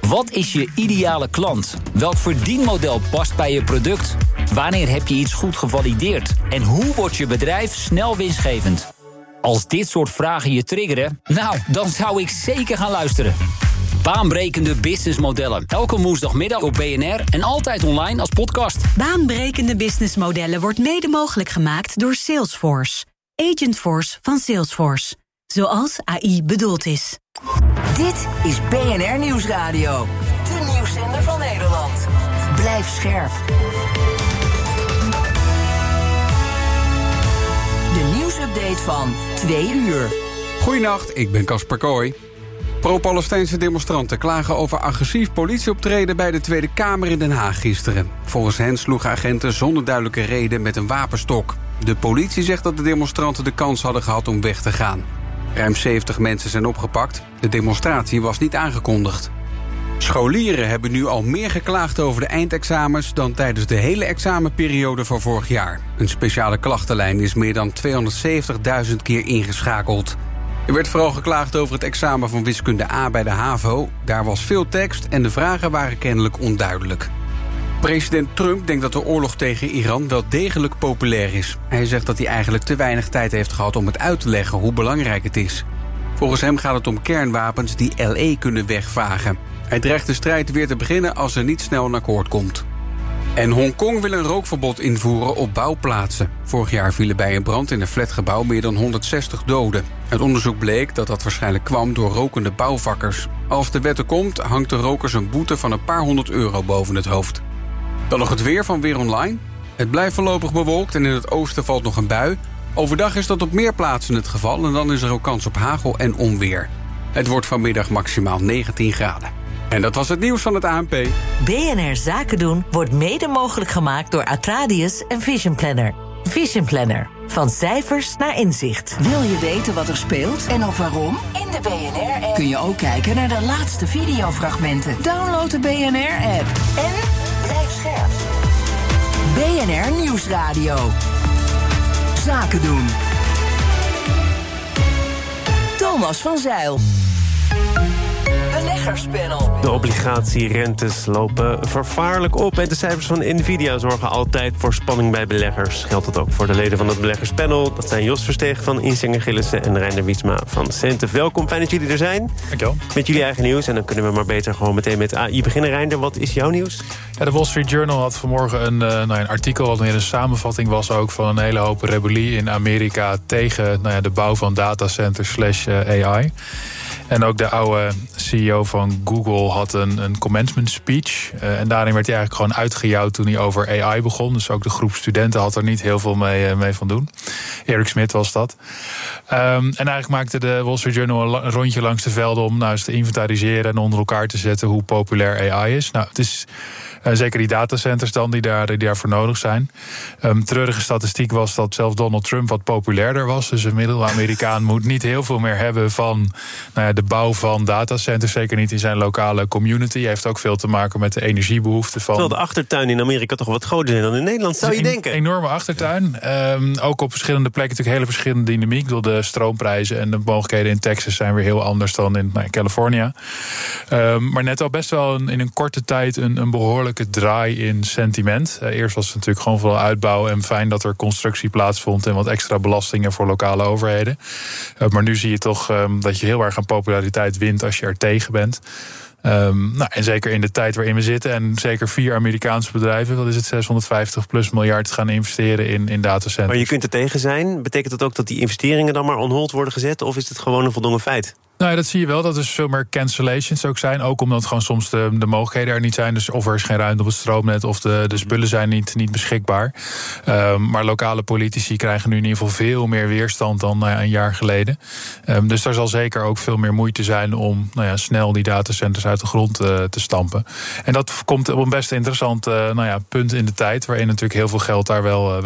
Wat is je ideale klant? Welk verdienmodel past bij je product? Wanneer heb je iets goed gevalideerd? En hoe wordt je bedrijf snel winstgevend? Als dit soort vragen je triggeren, nou, dan zou ik zeker gaan luisteren. Baanbrekende businessmodellen. Elke woensdagmiddag op BNR en altijd online als podcast. Baanbrekende businessmodellen wordt mede mogelijk gemaakt door Salesforce. Agentforce van Salesforce. Zoals AI bedoeld is. Dit is BNR Nieuwsradio. De nieuwszender van Nederland. Blijf scherp. De nieuwsupdate van 2 uur. Goedenacht, ik ben Casper Kooi. Pro-Palestijnse demonstranten klagen over agressief politieoptreden bij de Tweede Kamer in Den Haag gisteren. Volgens hen sloegen agenten zonder duidelijke reden met een wapenstok. De politie zegt dat de demonstranten de kans hadden gehad om weg te gaan. Ruim 70 mensen zijn opgepakt. De demonstratie was niet aangekondigd. Scholieren hebben nu al meer geklaagd over de eindexamens dan tijdens de hele examenperiode van vorig jaar. Een speciale klachtenlijn is meer dan 270.000 keer ingeschakeld. Er werd vooral geklaagd over het examen van wiskunde A bij de HAVO. Daar was veel tekst en de vragen waren kennelijk onduidelijk. President Trump denkt dat de oorlog tegen Iran wel degelijk populair is. Hij zegt dat hij eigenlijk te weinig tijd heeft gehad om het uit te leggen hoe belangrijk het is. Volgens hem gaat het om kernwapens die LA kunnen wegvagen. Hij dreigt de strijd weer te beginnen als er niet snel een akkoord komt. En Hongkong wil een rookverbod invoeren op bouwplaatsen. Vorig jaar vielen bij een brand in een flatgebouw meer dan 160 doden. Het onderzoek bleek dat dat waarschijnlijk kwam door rokende bouwvakkers. Als de wet er komt, hangt de rokers een boete van een paar €100 boven het hoofd. Dan nog het weer van Weer Online. Het blijft voorlopig bewolkt en in het oosten valt nog een bui. Overdag is dat op meer plaatsen het geval en dan is er ook kans op hagel en onweer. Het wordt vanmiddag maximaal 19 graden. En dat was het nieuws van het ANP. BNR Zaken doen wordt mede mogelijk gemaakt door Atradius en Vision Planner. Vision Planner. Van cijfers naar inzicht. Wil je weten wat er speelt en ook waarom? In de BNR-app kun je ook kijken naar de laatste videofragmenten. Download de BNR-app. En blijf scherp. BNR Nieuwsradio. Zaken doen. Thomas van Zijl. Beleggerspanel. De obligatierentes lopen vervaarlijk op en de cijfers van Nvidia zorgen altijd voor spanning bij beleggers. Geldt dat ook voor de leden van het beleggerspanel. Dat zijn Jos Verstegen van Insinger Gillissen en Reiner Wietsma van Centef. Welkom, fijn dat jullie er zijn. Dankjewel. Met jullie eigen nieuws en dan kunnen we maar beter gewoon meteen met AI beginnen. Reiner, wat is jouw nieuws? Ja, de Wall Street Journal had vanmorgen een artikel wat meer een samenvatting was ook van een hele hoop rebellie in Amerika tegen de bouw van datacenters /AI. En ook de oude CEO van Google had een commencement speech. En daarin werd hij eigenlijk gewoon uitgejouwd toen hij over AI begon. Dus ook de groep studenten had er niet heel veel mee van doen. Eric Schmidt was dat. En eigenlijk maakte de Wall Street Journal een rondje langs de velden om eens te inventariseren en onder elkaar te zetten hoe populair AI is. Nou, het is zeker die datacenters dan die daarvoor nodig zijn. Treurige statistiek was dat zelfs Donald Trump wat populairder was. Dus een middel-Amerikaan moet niet heel veel meer hebben van de bouw van datacenters. Zeker niet in zijn lokale community. Hij heeft ook veel te maken met de energiebehoeften van. Terwijl de achtertuin in Amerika toch wat groter zijn dan in Nederland, zou je denken. Een enorme achtertuin. Ook op verschillende plekken natuurlijk hele verschillende dynamiek. Door de stroomprijzen en de mogelijkheden in Texas zijn weer heel anders dan in California. Maar net al best wel in een korte tijd een behoorlijke draai in sentiment. Eerst was het natuurlijk gewoon vooral uitbouw en fijn dat er constructie plaatsvond en wat extra belastingen voor lokale overheden. Maar nu zie je toch dat je heel erg aan populariteit wint als je er tegen bent. En zeker in de tijd waarin we zitten en zeker 4 Amerikaanse bedrijven, dat is het 650+ miljard gaan investeren in datacenters. Maar je kunt er tegen zijn. Betekent dat ook dat die investeringen dan maar on hold worden gezet of is het gewoon een voldongen feit? Nou ja, dat zie je wel, dat er veel meer cancellations ook zijn. Ook omdat gewoon soms de mogelijkheden er niet zijn. Dus of er is geen ruimte op het stroomnet of de spullen zijn niet beschikbaar. Maar lokale politici krijgen nu in ieder geval veel meer weerstand dan een jaar geleden. Dus daar zal zeker ook veel meer moeite zijn om snel die datacenters uit de grond te stampen. En dat komt op een best interessant punt in de tijd, waarin natuurlijk heel veel geld daar wel